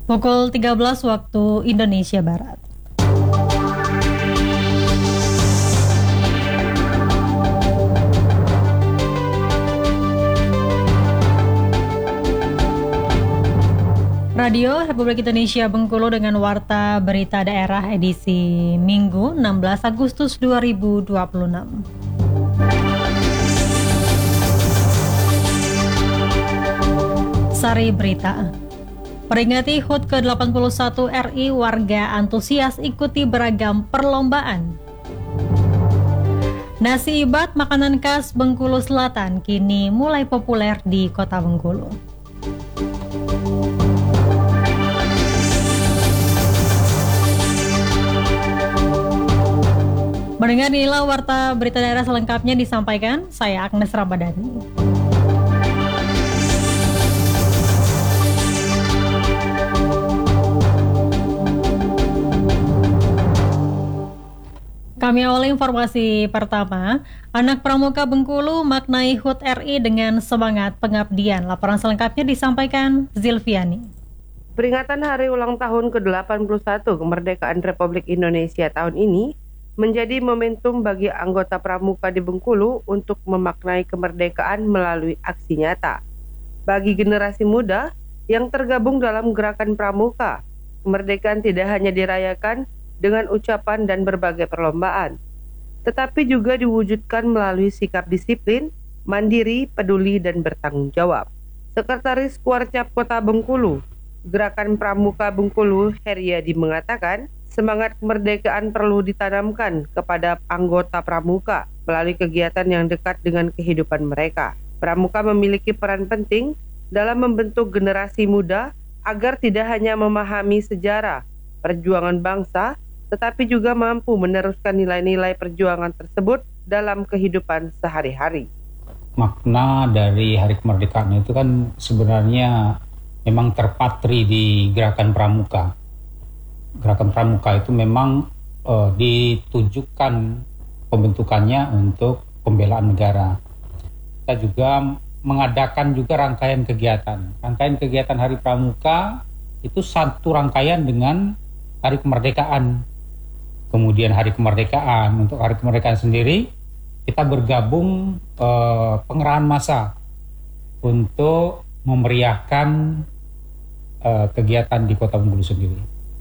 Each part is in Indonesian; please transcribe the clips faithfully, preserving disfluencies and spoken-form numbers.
Pukul tiga belas waktu Indonesia Barat. Radio Republik Indonesia Bengkulu dengan Warta Berita Daerah edisi Minggu enam belas Agustus dua ribu dua puluh enam. Sari Berita. Peringati H U T ke delapan puluh satu R I, warga antusias ikuti beragam perlombaan. Nasi ibat, makanan khas Bengkulu Selatan, kini mulai populer di Kota Bengkulu. Mendengar inilah Warta Berita Daerah selengkapnya disampaikan, saya Agnes Ramadhani. Kami awali informasi pertama. Anak Pramuka Bengkulu maknai H U T R I dengan semangat pengabdian. Laporan selengkapnya disampaikan Zilviani. Peringatan hari ulang tahun ke delapan puluh satu kemerdekaan Republik Indonesia tahun ini menjadi momentum bagi anggota Pramuka di Bengkulu untuk memaknai kemerdekaan melalui aksi nyata. Bagi generasi muda yang tergabung dalam gerakan Pramuka, kemerdekaan tidak hanya dirayakan dengan ucapan dan berbagai perlombaan, tetapi juga diwujudkan melalui sikap disiplin, mandiri, peduli, dan bertanggung jawab. Sekretaris Kuarcap Kota Bengkulu, Gerakan Pramuka Bengkulu, Heriadi mengatakan, semangat kemerdekaan perlu ditanamkan kepada anggota Pramuka melalui kegiatan yang dekat dengan kehidupan mereka. Pramuka memiliki peran penting dalam membentuk generasi muda agar tidak hanya memahami sejarah perjuangan bangsa, tetapi juga mampu meneruskan nilai-nilai perjuangan tersebut dalam kehidupan sehari-hari. Makna dari Hari Kemerdekaan itu kan sebenarnya memang terpatri di Gerakan Pramuka. Gerakan Pramuka itu memang uh, ditujukan pembentukannya untuk pembelaan negara. Kita juga mengadakan juga rangkaian kegiatan. Rangkaian kegiatan Hari Pramuka itu satu rangkaian dengan Hari Kemerdekaan. Kemudian Hari Kemerdekaan, untuk Hari Kemerdekaan sendiri kita bergabung uh, pengerahan massa untuk memeriahkan uh, kegiatan di Kota Bengkulu sendiri.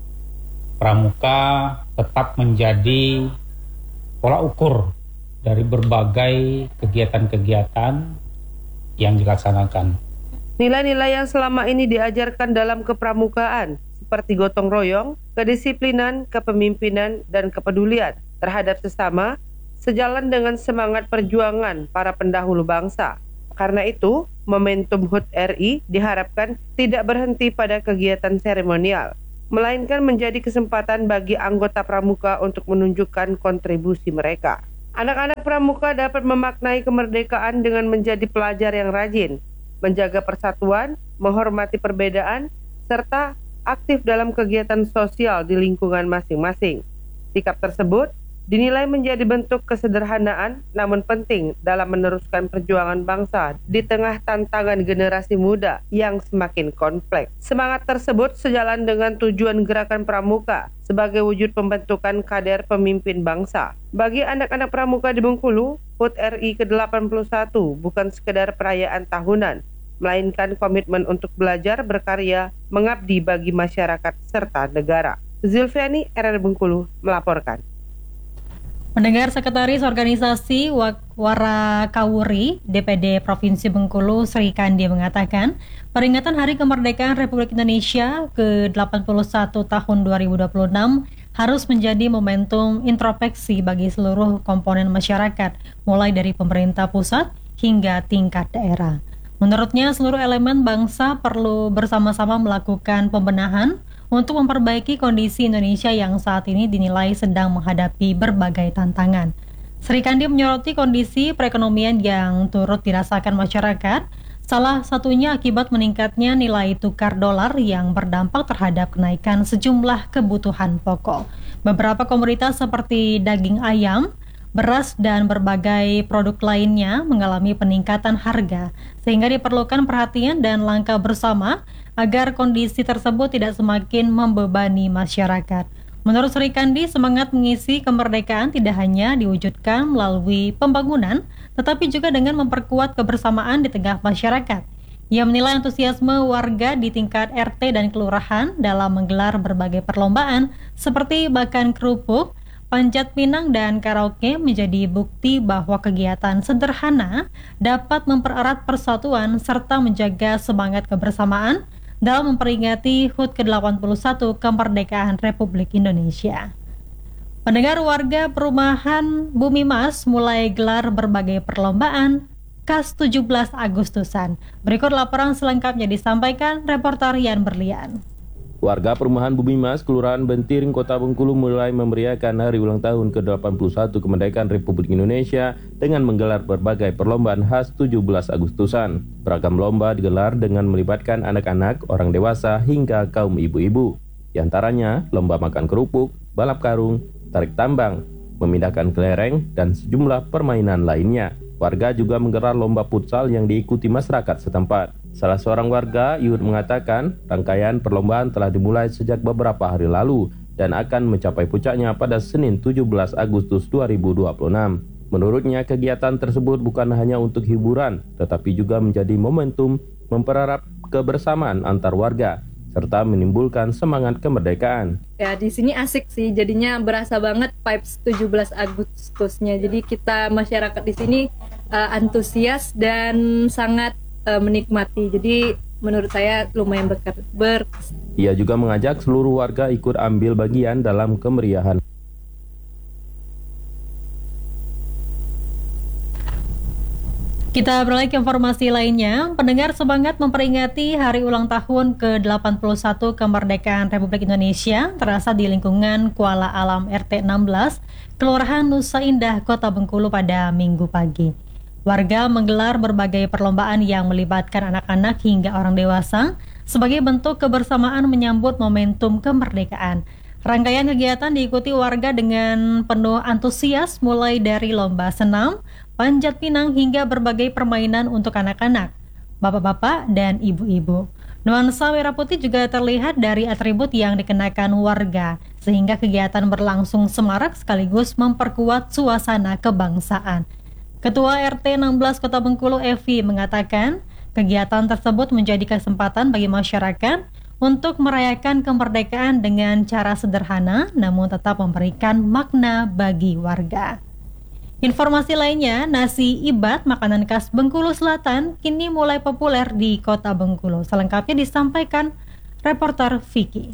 Pramuka tetap menjadi tolak ukur dari berbagai kegiatan-kegiatan yang dilaksanakan. Nilai-nilai yang selama ini diajarkan dalam kepramukaan seperti gotong royong, kedisiplinan, kepemimpinan, dan kepedulian terhadap sesama sejalan dengan semangat perjuangan para pendahulu bangsa. Karena itu, momentum H U T R I diharapkan tidak berhenti pada kegiatan seremonial, melainkan menjadi kesempatan bagi anggota Pramuka untuk menunjukkan kontribusi mereka. Anak-anak Pramuka dapat memaknai kemerdekaan dengan menjadi pelajar yang rajin, menjaga persatuan, menghormati perbedaan, serta aktif dalam kegiatan sosial di lingkungan masing-masing. Sikap tersebut dinilai menjadi bentuk kesederhanaan namun penting dalam meneruskan perjuangan bangsa di tengah tantangan generasi muda yang semakin kompleks. Semangat tersebut sejalan dengan tujuan Gerakan Pramuka sebagai wujud pembentukan kader pemimpin bangsa. Bagi anak-anak Pramuka di Bengkulu, H U T R I ke delapan puluh satu bukan sekedar perayaan tahunan, melainkan komitmen untuk belajar, berkarya, mengabdi bagi masyarakat serta negara. Zilviani, R R Bengkulu, melaporkan. Mendengar Sekretaris Organisasi Warakawuri D P D Provinsi Bengkulu Sri Kandi mengatakan, peringatan Hari Kemerdekaan Republik Indonesia ke delapan puluh satu tahun dua ribu dua puluh enam harus menjadi momentum introspeksi bagi seluruh komponen masyarakat, mulai dari pemerintah pusat hingga tingkat daerah. Menurutnya, seluruh elemen bangsa perlu bersama-sama melakukan pembenahan untuk memperbaiki kondisi Indonesia yang saat ini dinilai sedang menghadapi berbagai tantangan. Sri Kandi menyoroti kondisi perekonomian yang turut dirasakan masyarakat, salah satunya akibat meningkatnya nilai tukar dolar yang berdampak terhadap kenaikan sejumlah kebutuhan pokok. Beberapa komoditas seperti daging ayam, beras, dan berbagai produk lainnya mengalami peningkatan harga, sehingga diperlukan perhatian dan langkah bersama agar kondisi tersebut tidak semakin membebani masyarakat. Menurut Sri Kandi, semangat mengisi kemerdekaan tidak hanya diwujudkan melalui pembangunan, tetapi juga dengan memperkuat kebersamaan di tengah masyarakat. Ia menilai antusiasme warga di tingkat R T dan kelurahan dalam menggelar berbagai perlombaan seperti bakar kerupuk, panjat pinang, dan karaoke menjadi bukti bahwa kegiatan sederhana dapat mempererat persatuan serta menjaga semangat kebersamaan dalam memperingati H U T ke delapan puluh satu kemerdekaan Republik Indonesia. Pendengar, warga perumahan Bumi Mas mulai gelar berbagai perlombaan K A S tujuh belas Agustusan. Berikut laporan selengkapnya disampaikan reporter Yan Berlian. Warga perumahan Bumi Mas, Kelurahan Bentiring, Kota Bengkulu mulai memeriahkan hari ulang tahun ke delapan puluh satu kemerdekaan Republik Indonesia dengan menggelar berbagai perlombaan khas tujuh belas Agustusan. Beragam lomba digelar dengan melibatkan anak-anak, orang dewasa, hingga kaum ibu-ibu. Di antaranya lomba makan kerupuk, balap karung, tarik tambang, memindahkan kelereng, dan sejumlah permainan lainnya. Warga juga menggelar lomba futsal yang diikuti masyarakat setempat. Salah seorang warga, Yud, mengatakan rangkaian perlombaan telah dimulai sejak beberapa hari lalu dan akan mencapai puncaknya pada Senin tujuh belas Agustus dua ribu dua puluh enam. Menurutnya, kegiatan tersebut bukan hanya untuk hiburan, tetapi juga menjadi momentum mempererat kebersamaan antar warga serta menimbulkan semangat kemerdekaan. Ya, di sini asik sih, jadinya berasa banget vibes tujuh belas Agustusnya. Jadi kita masyarakat di sini uh, antusias dan sangat uh, menikmati. Jadi menurut saya lumayan ber. ber Ia juga mengajak seluruh warga ikut ambil bagian dalam kemeriahan. Kita beralih ke informasi lainnya. Pendengar, semangat memperingati hari ulang tahun ke delapan puluh satu kemerdekaan Republik Indonesia terasa di lingkungan Kuala Alam R T enam belas, Kelurahan Nusa Indah, Kota Bengkulu pada Minggu pagi. Warga menggelar berbagai perlombaan yang melibatkan anak-anak hingga orang dewasa sebagai bentuk kebersamaan menyambut momentum kemerdekaan. Rangkaian kegiatan diikuti warga dengan penuh antusias, mulai dari lomba senam, panjat pinang, hingga berbagai permainan untuk anak-anak, bapak-bapak, dan ibu-ibu. Nuansa merah putih juga terlihat dari atribut yang dikenakan warga, sehingga kegiatan berlangsung semarak sekaligus memperkuat suasana kebangsaan. Ketua R T enam belas Kota Bengkulu, Evi, mengatakan kegiatan tersebut menjadi kesempatan bagi masyarakat untuk merayakan kemerdekaan dengan cara sederhana namun tetap memberikan makna bagi warga. Informasi lainnya, nasi ibat, makanan khas Bengkulu Selatan, kini mulai populer di Kota Bengkulu. Selengkapnya disampaikan reporter Vicky.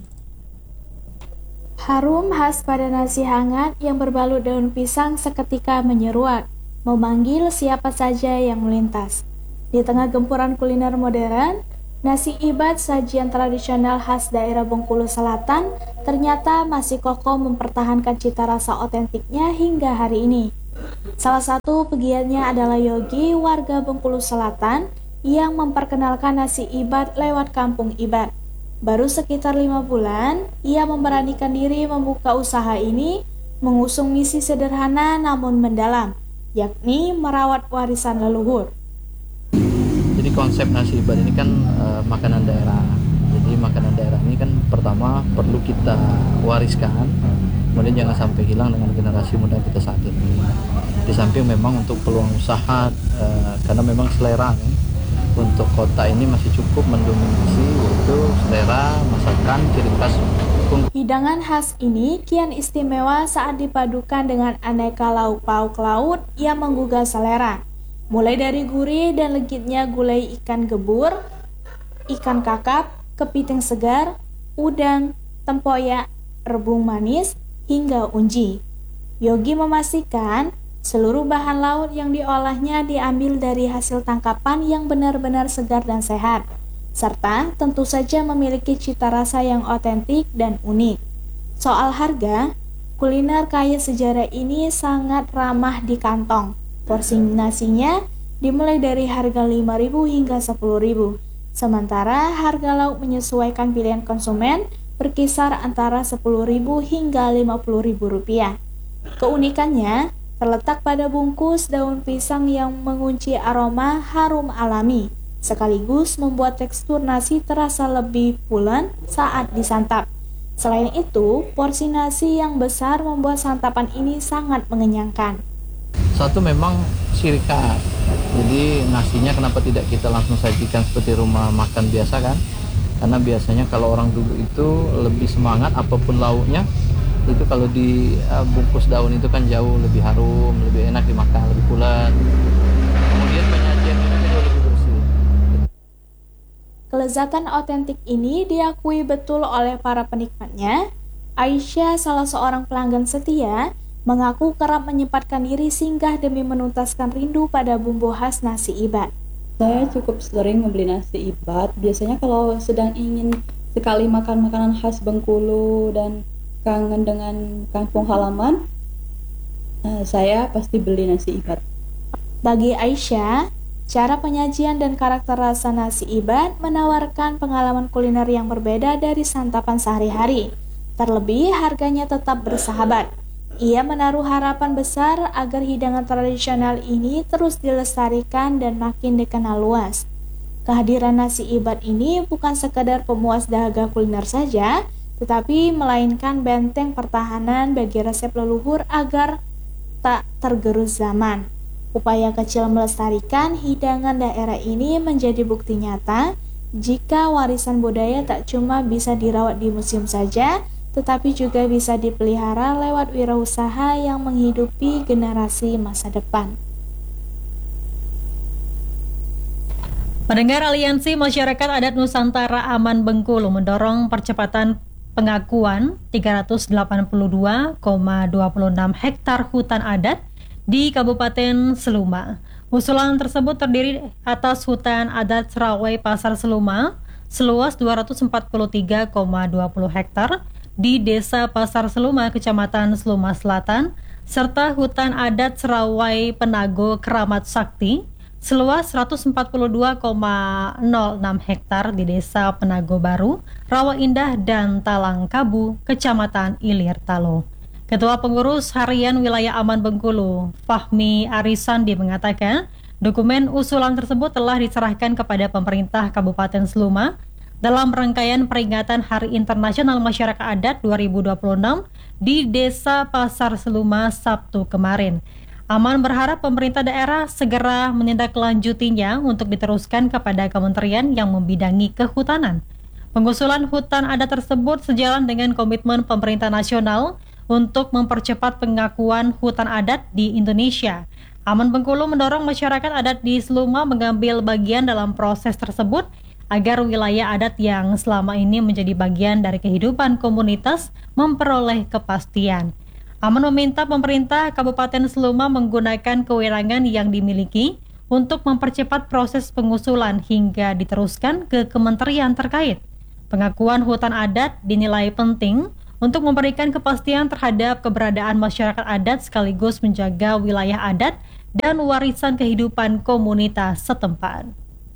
Harum khas pada nasi hangat yang berbalut daun pisang seketika menyeruak, memanggil siapa saja yang melintas. Di tengah gempuran kuliner modern, nasi ibat, sajian tradisional khas daerah Bengkulu Selatan, ternyata masih kokoh mempertahankan cita rasa otentiknya hingga hari ini. Salah satu pegiatnya adalah Yogi, warga Bengkulu Selatan, yang memperkenalkan nasi ibat lewat kampung ibat. Baru sekitar lima bulan, ia memberanikan diri membuka usaha ini, mengusung misi sederhana namun mendalam, yakni merawat warisan leluhur. Jadi konsep nasi ibat ini kan e, makanan daerah. Jadi makanan daerah ini kan pertama perlu kita wariskan, kemudian jangan sampai hilang dengan generasi muda kita saat ini. Di samping memang untuk peluang usaha, e, karena memang selera kan, untuk kota ini masih cukup mendominasi, yaitu selera masakan ciri khas. Hidangan khas ini kian istimewa saat dipadukan dengan aneka lauk pauk laut yang menggugah selera. Mulai dari gurih dan legitnya gulai ikan gebur, ikan kakap, kepiting segar, udang, tempoyak, rebung manis, hingga unji. Yogi memastikan seluruh bahan laut yang diolahnya diambil dari hasil tangkapan yang benar-benar segar dan sehat, serta tentu saja memiliki cita rasa yang otentik dan unik. Soal harga, kuliner kaya sejarah ini sangat ramah di kantong. Porsi nasinya dimulai dari harga lima ribu hingga sepuluh ribu. Sementara harga lauk menyesuaikan pilihan konsumen berkisar antara sepuluh ribu hingga lima puluh ribu rupiah. Keunikannya terletak pada bungkus daun pisang yang mengunci aroma harum alami. sekaligus membuat tekstur nasi terasa lebih pulen saat disantap. Selain itu, porsi nasi yang besar membuat santapan ini sangat mengenyangkan. Satu memang ciri khas. Jadi nasinya kenapa tidak kita langsung sajikan seperti rumah makan biasa kan? Karena biasanya kalau orang dulu itu lebih semangat apapun lauknya, itu kalau dibungkus daun itu kan jauh lebih harum, lebih enak dimakan, lebih pulen. Kemudian penyajiannya juga lebih bersih. Kelezatan otentik ini diakui betul oleh para penikmatnya. Aisyah, salah seorang pelanggan setia, mengaku kerap menyempatkan diri singgah demi menuntaskan rindu pada bumbu khas nasi Ibad. Saya cukup sering membeli nasi Ibad. Biasanya kalau sedang ingin sekali makan makanan khas Bengkulu dan kangen dengan kampung halaman, saya pasti beli nasi Ibad. Bagi Aisyah, cara penyajian dan karakter rasa nasi Ibad menawarkan pengalaman kuliner yang berbeda dari santapan sehari-hari. Terlebih, harganya tetap bersahabat. Ia menaruh harapan besar agar hidangan tradisional ini terus dilestarikan dan makin dikenal luas. Kehadiran nasi Ibad ini bukan sekadar pemuas dahaga kuliner saja, tetapi melainkan benteng pertahanan bagi resep leluhur agar tak tergerus zaman. Upaya kecil melestarikan hidangan daerah ini menjadi bukti nyata jika warisan budaya tak cuma bisa dirawat di museum saja, tetapi juga bisa dipelihara lewat wirausaha yang menghidupi generasi masa depan. Pendengar, Aliansi Masyarakat Adat Nusantara Aman Bengkulu mendorong percepatan pengakuan tiga ratus delapan puluh dua koma dua enam hektar hutan adat di Kabupaten Seluma. Usulan tersebut terdiri atas hutan adat Serawai Pasar Seluma seluas dua ratus empat puluh tiga koma dua puluh hektar di Desa Pasar Seluma, Kecamatan Seluma Selatan, serta hutan adat Serawai Penago Keramat Sakti seluas seratus empat puluh dua koma nol enam hektar di Desa Penago Baru, Rawa Indah, dan Talang Kabu, Kecamatan Ilir Talo. Ketua Pengurus Harian Wilayah Aman Bengkulu, Fahmi Arisandi, mengatakan dokumen usulan tersebut telah diserahkan kepada pemerintah Kabupaten Seluma dalam rangkaian peringatan Hari Internasional Masyarakat Adat dua ribu dua puluh enam di Desa Pasar Seluma Sabtu kemarin. Aman berharap pemerintah daerah segera menindaklanjutinya untuk diteruskan kepada kementerian yang membidangi kehutanan. Pengusulan hutan adat tersebut sejalan dengan komitmen pemerintah nasional untuk mempercepat pengakuan hutan adat di Indonesia. Aman Bengkulu mendorong masyarakat adat di Seluma mengambil bagian dalam proses tersebut agar wilayah adat yang selama ini menjadi bagian dari kehidupan komunitas memperoleh kepastian. Aman meminta pemerintah Kabupaten Seluma menggunakan kewenangan yang dimiliki untuk mempercepat proses pengusulan hingga diteruskan ke kementerian terkait. Pengakuan hutan adat dinilai penting untuk memberikan kepastian terhadap keberadaan masyarakat adat sekaligus menjaga wilayah adat dan warisan kehidupan komunitas setempat.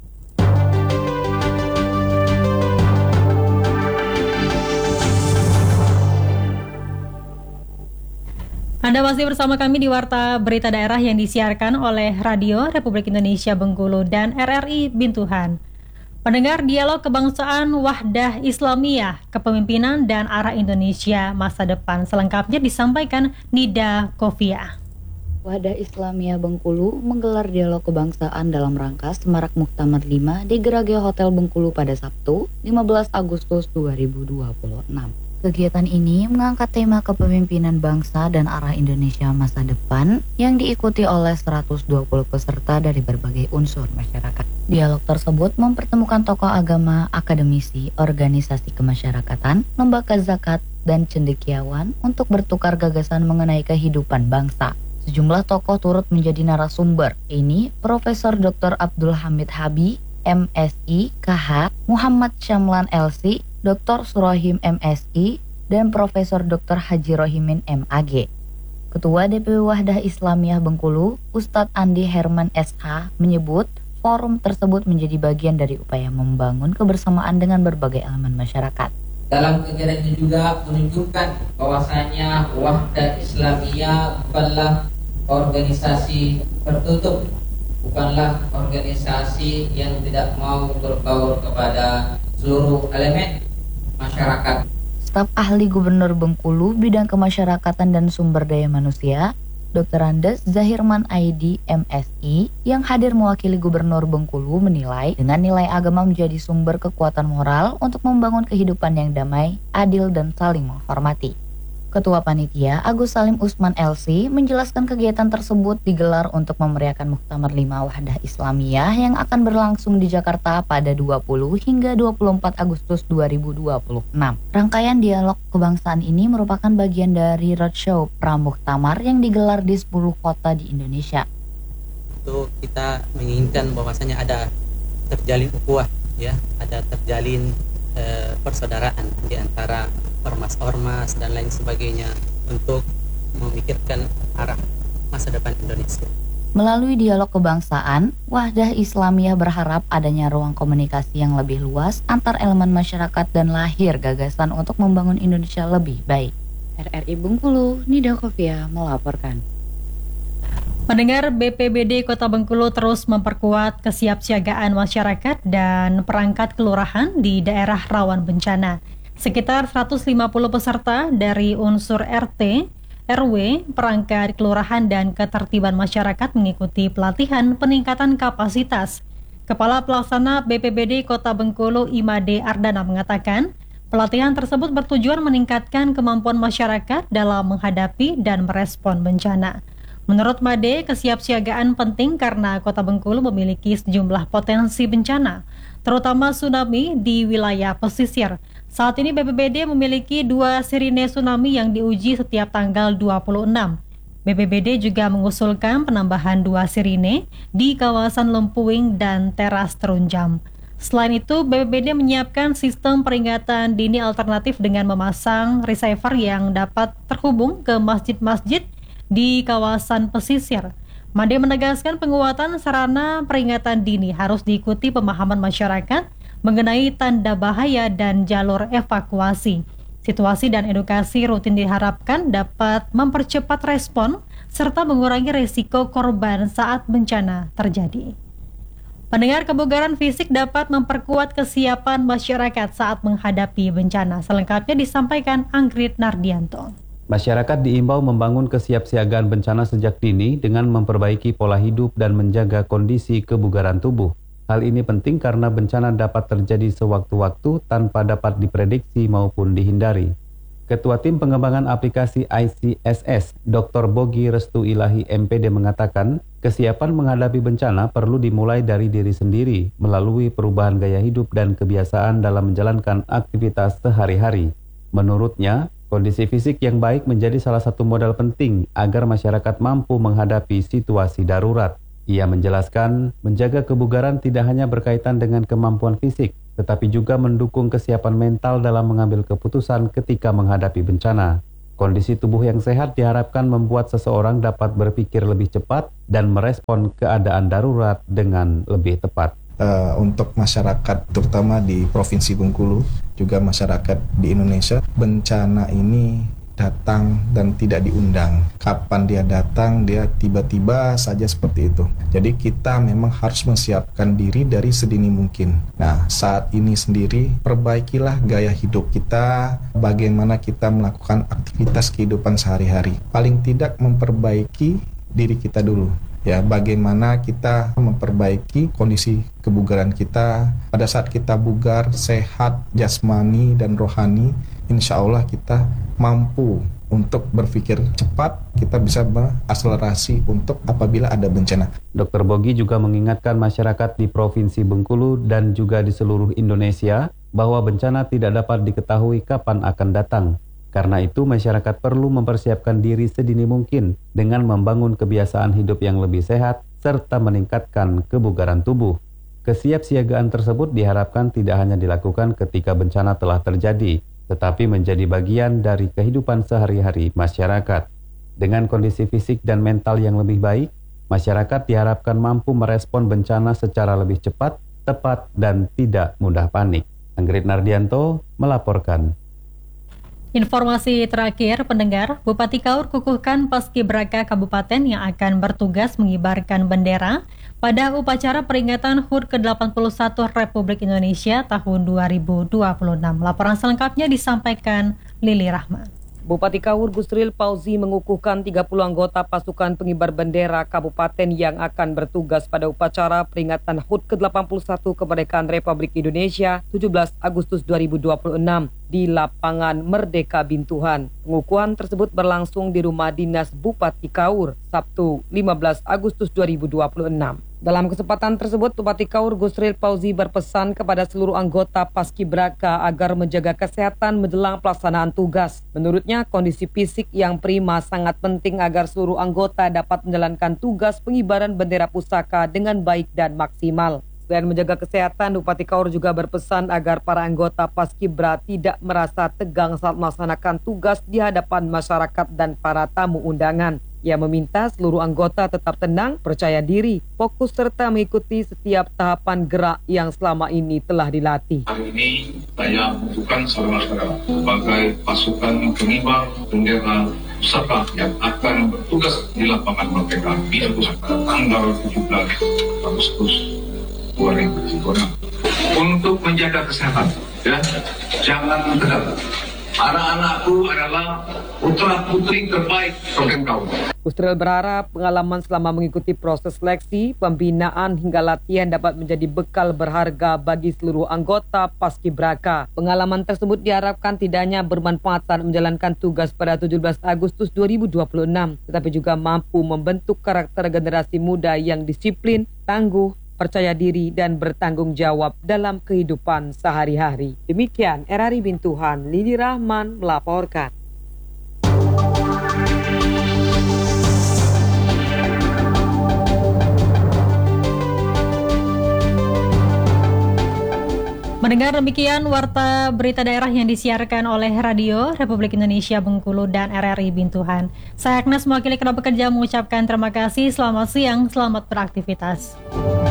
Anda masih bersama kami di Warta Berita Daerah yang disiarkan oleh Radio Republik Indonesia Bengkulu dan R R I Bintuhan. Pendengar, dialog kebangsaan Wahdah Islamiyah, Kepemimpinan dan Arah Indonesia Masa Depan selengkapnya disampaikan Nida Kofiah. Wahdah Islamiyah Bengkulu menggelar dialog kebangsaan dalam rangka Semarak Muktamar lima di Gerage Hotel Bengkulu pada Sabtu, lima belas Agustus dua ribu dua puluh enam. Kegiatan ini mengangkat tema kepemimpinan bangsa dan arah Indonesia masa depan yang diikuti oleh seratus dua puluh peserta dari berbagai unsur masyarakat. Dialog tersebut mempertemukan tokoh agama, akademisi, organisasi kemasyarakatan, lembaga zakat, dan cendekiawan untuk bertukar gagasan mengenai kehidupan bangsa. Sejumlah tokoh turut menjadi narasumber. Ini Profesor Doktor Abdul Hamid Habi, M Si, K H, Muhammad Syamlan L C, Doktor Surahim M Si, dan Profesor Doktor Haji Rohimin M Ag. Ketua D P W Wahdah Islamiyah Bengkulu, Ustadz Andi Herman S H, menyebut forum tersebut menjadi bagian dari upaya membangun kebersamaan dengan berbagai elemen masyarakat. Dalam kegiatan ini juga menunjukkan bahwasanya Wahdah Islamiyah bukanlah organisasi tertutup, bukanlah organisasi yang tidak mau berbaur kepada seluruh elemen masyarakat. Staf ahli Gubernur Bengkulu bidang kemasyarakatan dan sumber daya manusia, Doktor Andes Zahirman Aidi M Si, yang hadir mewakili Gubernur Bengkulu menilai dengan nilai agama menjadi sumber kekuatan moral untuk membangun kehidupan yang damai, adil, dan saling menghormati. Ketua Panitia Agus Salim Usman L C menjelaskan kegiatan tersebut digelar untuk memeriahkan Muktamar lima Wahdah Islamiyah yang akan berlangsung di Jakarta pada dua puluh hingga dua puluh empat Agustus dua ribu dua puluh enam. Rangkaian dialog kebangsaan ini merupakan bagian dari roadshow Pramuktamar yang digelar di sepuluh kota di Indonesia. Itu kita menginginkan bahwasanya ada terjalin ukhuwah, ya, ada terjalin eh, persaudaraan di antara ormas-ormas dan lain sebagainya untuk memikirkan arah masa depan Indonesia. Melalui dialog kebangsaan, Wahdah Islamiyah berharap adanya ruang komunikasi yang lebih luas antar elemen masyarakat dan lahir gagasan untuk membangun Indonesia lebih baik. R R I Bengkulu, Nida Kofia melaporkan. Pendengar, B P B D Kota Bengkulu terus memperkuat kesiapsiagaan masyarakat dan perangkat kelurahan di daerah rawan bencana. Sekitar seratus lima puluh peserta dari unsur R T, R W, perangkat kelurahan dan ketertiban masyarakat mengikuti pelatihan peningkatan kapasitas. Kepala Pelaksana B P B D Kota Bengkulu Imade Ardana mengatakan, pelatihan tersebut bertujuan meningkatkan kemampuan masyarakat dalam menghadapi dan merespon bencana. Menurut Made, kesiapsiagaan penting karena Kota Bengkulu memiliki sejumlah potensi bencana, terutama tsunami di wilayah pesisir. Saat ini B P B D memiliki dua sirine tsunami yang diuji setiap tanggal dua puluh enam. B P B D juga mengusulkan penambahan dua sirine di kawasan Lempuing dan Teras Terunjam. Selain itu, B P B D menyiapkan sistem peringatan dini alternatif dengan memasang receiver yang dapat terhubung ke masjid-masjid di kawasan pesisir. Made menegaskan penguatan sarana peringatan dini harus diikuti pemahaman masyarakat mengenai tanda bahaya dan jalur evakuasi. Situasi dan edukasi rutin diharapkan dapat mempercepat respon serta mengurangi risiko korban saat bencana terjadi. Pendengar, kebugaran fisik dapat memperkuat kesiapan masyarakat saat menghadapi bencana. Selengkapnya disampaikan Anggrit Nardianto. Masyarakat diimbau membangun kesiapsiagaan bencana sejak dini dengan memperbaiki pola hidup dan menjaga kondisi kebugaran tubuh. Hal ini penting karena bencana dapat terjadi sewaktu-waktu tanpa dapat diprediksi maupun dihindari. Ketua Tim Pengembangan Aplikasi I C S S, Doktor Bogi Restu Ilahi M P D mengatakan, kesiapan menghadapi bencana perlu dimulai dari diri sendiri melalui perubahan gaya hidup dan kebiasaan dalam menjalankan aktivitas sehari-hari. Menurutnya, kondisi fisik yang baik menjadi salah satu modal penting agar masyarakat mampu menghadapi situasi darurat. Ia menjelaskan, menjaga kebugaran tidak hanya berkaitan dengan kemampuan fisik, tetapi juga mendukung kesiapan mental dalam mengambil keputusan ketika menghadapi bencana. Kondisi tubuh yang sehat diharapkan membuat seseorang dapat berpikir lebih cepat dan merespon keadaan darurat dengan lebih tepat. Uh, untuk masyarakat terutama di Provinsi Bengkulu, juga masyarakat di Indonesia, bencana ini datang dan tidak diundang. Kapan dia datang, dia tiba-tiba saja seperti itu. Jadi kita memang harus menyiapkan diri dari sedini mungkin. Nah, saat ini sendiri, perbaikilah gaya hidup kita, bagaimana kita melakukan aktivitas kehidupan sehari-hari. Paling tidak memperbaiki diri kita dulu. Ya, bagaimana kita memperbaiki kondisi kebugaran kita. Pada saat kita bugar, sehat, jasmani dan rohani, insya Allah kita mampu untuk berpikir cepat, kita bisa berakselerasi untuk apabila ada bencana. Dokter Bogi juga mengingatkan masyarakat di Provinsi Bengkulu dan juga di seluruh Indonesia bahwa bencana tidak dapat diketahui kapan akan datang. Karena itu, masyarakat perlu mempersiapkan diri sedini mungkin dengan membangun kebiasaan hidup yang lebih sehat serta meningkatkan kebugaran tubuh. Kesiapsiagaan tersebut diharapkan tidak hanya dilakukan ketika bencana telah terjadi, tetapi menjadi bagian dari kehidupan sehari-hari masyarakat. Dengan kondisi fisik dan mental yang lebih baik, masyarakat diharapkan mampu merespon bencana secara lebih cepat, tepat, dan tidak mudah panik. Anggrit Nardianto melaporkan. Informasi terakhir, pendengar, Bupati Kaur kukuhkan paskibraka kabupaten yang akan bertugas mengibarkan bendera pada upacara peringatan H U D ke delapan puluh satu Republik Indonesia tahun dua ribu dua puluh enam. Laporan selengkapnya disampaikan Lili Rahman. Bupati Kaur Gusril Pauzi mengukuhkan tiga puluh anggota pasukan pengibar bendera kabupaten yang akan bertugas pada upacara peringatan H U D ke delapan puluh satu Kemerdekaan Republik Indonesia tujuh belas Agustus dua ribu dua puluh enam di lapangan Merdeka Bintuhan. Pengukuhan tersebut berlangsung di Rumah Dinas Bupati Kaur Sabtu lima belas Agustus dua ribu dua puluh enam. Dalam kesempatan tersebut, Bupati Kaur Gusril Pauzi berpesan kepada seluruh anggota Paskibraka agar menjaga kesehatan menjelang pelaksanaan tugas. Menurutnya, kondisi fisik yang prima sangat penting agar seluruh anggota dapat menjalankan tugas pengibaran bendera pusaka dengan baik dan maksimal. Selain menjaga kesehatan, Bupati Kaur juga berpesan agar para anggota Paskibra tidak merasa tegang saat melaksanakan tugas di hadapan masyarakat dan para tamu undangan. Ia meminta seluruh anggota tetap tenang, percaya diri, fokus serta mengikuti setiap tahapan gerak yang selama ini telah dilatih. Hari ini saya membutuhkan saudara-saudara sebagai pasukan pengibar bendera pusaka yang akan bertugas di lapangan Merdeka Bintuhan pada tanggal tujuh belas Agustus dua ribu dua puluh enam. Untuk menjaga kesehatan, ya, jangan tegang. Anak-anakku adalah putra-putri terbaik Kabupaten Kaur. Gusril berharap pengalaman selama mengikuti proses seleksi, pembinaan hingga latihan dapat menjadi bekal berharga bagi seluruh anggota Paskibraka. Pengalaman tersebut diharapkan tidak hanya bermanfaat saat menjalankan tugas pada tujuh belas Agustus dua ribu dua puluh enam, tetapi juga mampu membentuk karakter generasi muda yang disiplin, tangguh, percaya diri dan bertanggung jawab dalam kehidupan sehari-hari. Demikian R R I Bintuhan, Lili Rahman melaporkan. Mendengar demikian warta berita daerah yang disiarkan oleh Radio Republik Indonesia Bengkulu dan R R I Bintuhan. Saya Agnes mewakili kerabat kerja mengucapkan terima kasih, selamat siang, selamat beraktivitas.